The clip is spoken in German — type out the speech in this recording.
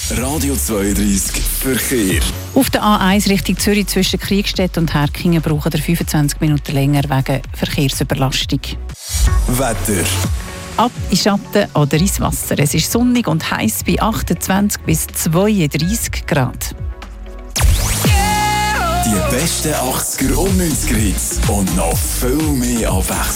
Radio 32 Verkehr. Auf der A1 Richtung Zürich zwischen Kriegstedt und Herkingen brauchen wir 25 Minuten länger wegen Verkehrsüberlastung. Wetter. Ab in Schatten oder ins Wasser. Es ist sonnig und heiß bei 28 bis 32 Grad. Die besten 80er und 90er Hits und noch viel mehr Abwechslung.